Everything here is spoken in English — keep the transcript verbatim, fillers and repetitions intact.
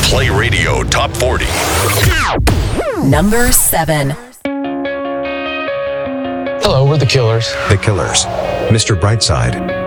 Play Radio Top forty. Number seven. Hello, we're the Killers. The Killers. Mister Brightside.